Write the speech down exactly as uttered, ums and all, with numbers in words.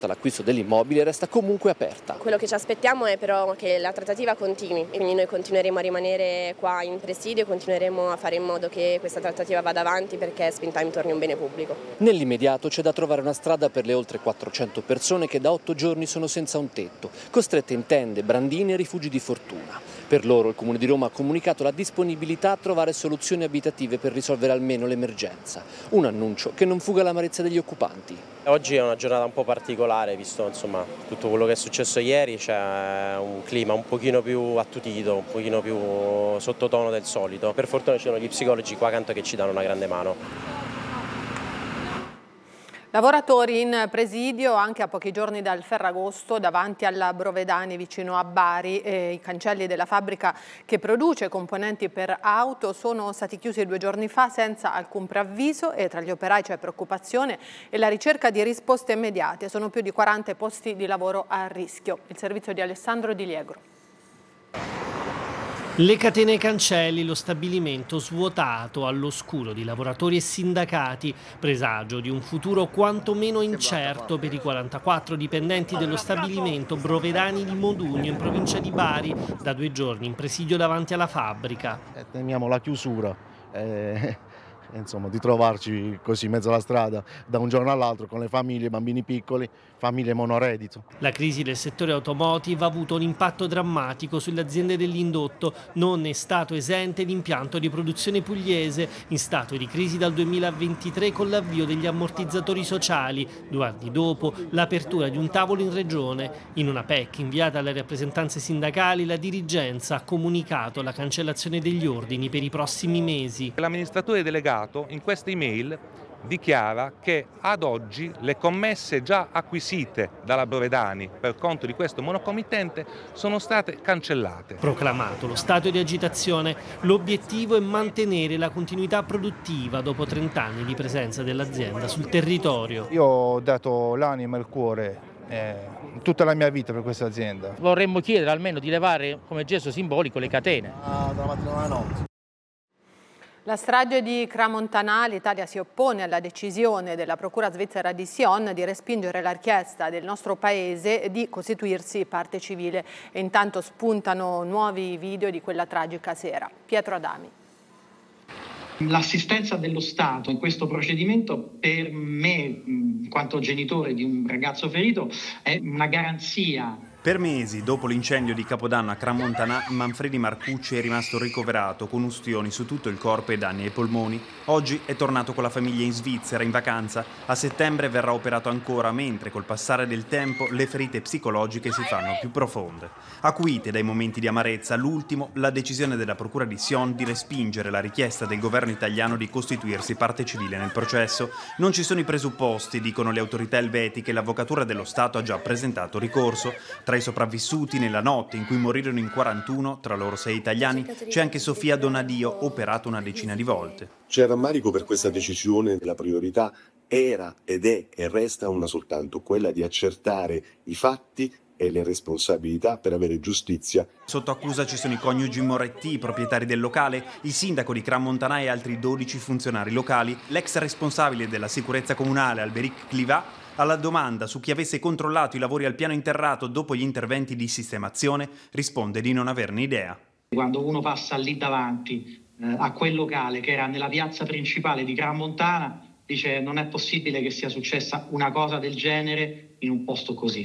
L'acquisto dell'immobile resta comunque aperta. Quello che ci aspettiamo è però che la trattativa continui, quindi noi continueremo a rimanere qua in presidio e continueremo a fare in modo che questa trattativa vada avanti perché Spin Time torni un bene pubblico. Nell'immediato c'è da trovare una strada per le oltre quattrocento persone che da otto giorni sono senza un tetto, costrette in tende, brandine e rifugi di fortuna. Per loro il Comune di Roma ha comunicato la disponibilità a trovare soluzioni abitative per risolvere almeno l'emergenza. Un annuncio che non fuga l'amarezza degli occupanti. Oggi è una giornata un po' particolare, visto insomma tutto quello che è successo ieri, c'è un clima un pochino più attutito, un pochino più sottotono del solito. Per fortuna ci sono gli psicologi qua accanto che ci danno una grande mano. Lavoratori in presidio anche a pochi giorni dal Ferragosto davanti alla Brovedani vicino a Bari. E i cancelli della fabbrica che produce componenti per auto sono stati chiusi due giorni fa senza alcun preavviso e tra gli operai c'è preoccupazione e la ricerca di risposte immediate. Sono più di quaranta posti di lavoro a rischio. Il servizio di Alessandro Di Liegro. Le catene ai cancelli, lo stabilimento svuotato all'oscuro di lavoratori e sindacati, presagio di un futuro quantomeno incerto per i quarantaquattro dipendenti dello stabilimento Brovedani di Modugno in provincia di Bari, da due giorni in presidio davanti alla fabbrica. Eh, temiamo la chiusura, eh, insomma, di trovarci così in mezzo alla strada da un giorno all'altro con le famiglie, bambini piccoli, famiglie monoreddito. La crisi del settore automotive ha avuto un impatto drammatico sulle aziende dell'indotto, non è stato esente l'impianto di produzione pugliese, in stato di crisi dal duemilaventitré con l'avvio degli ammortizzatori sociali, due anni dopo l'apertura di un tavolo in regione. In una P E C inviata alle rappresentanze sindacali, la dirigenza ha comunicato la cancellazione degli ordini per i prossimi mesi. L'amministratore delegato in questa email dichiara che ad oggi le commesse già acquisite dalla Brovedani per conto di questo monocommittente sono state cancellate. Proclamato lo stato di agitazione, l'obiettivo è mantenere la continuità produttiva dopo trenta anni di presenza dell'azienda sul territorio. Io ho dato l'anima e il cuore, eh, tutta la mia vita per questa azienda. Vorremmo chiedere almeno di levare come gesto simbolico le catene. Ah, dalla mattina alla notte. La strage di Crans-Montana, l'Italia si oppone alla decisione della Procura svizzera di Sion di respingere la richiesta del nostro paese di costituirsi parte civile e intanto spuntano nuovi video di quella tragica sera. Pietro Adami. L'assistenza dello Stato in questo procedimento per me, in quanto genitore di un ragazzo ferito, è una garanzia. Per mesi, dopo l'incendio di Capodanno a Crans-Montana, Manfredi Marcucci è rimasto ricoverato con ustioni su tutto il corpo e danni ai polmoni. Oggi è tornato con la famiglia in Svizzera in vacanza. A settembre verrà operato ancora, mentre col passare del tempo le ferite psicologiche si fanno più profonde. Acuite dai momenti di amarezza, l'ultimo, la decisione della Procura di Sion di respingere la richiesta del governo italiano di costituirsi parte civile nel processo. Non ci sono i presupposti, dicono le autorità elvetiche, l'Avvocatura dello Stato ha già presentato ricorso. Tra i sopravvissuti nella notte in cui morirono in quarantuno, tra loro sei italiani, c'è anche Sofia Donadio, operata una decina di volte. C'è rammarico per questa decisione, la priorità era ed è e resta una soltanto, quella di accertare i fatti e le responsabilità per avere giustizia. Sotto accusa ci sono i coniugi Moretti, i proprietari del locale, il sindaco di Crans-Montana e altri dodici funzionari locali, l'ex responsabile della sicurezza comunale Alberic Clivat. Alla domanda su chi avesse controllato i lavori al piano interrato dopo gli interventi di sistemazione, risponde di non averne idea. Quando uno passa lì davanti eh, a quel locale che era nella piazza principale di Crans-Montana, dice non è possibile che sia successa una cosa del genere in un posto così.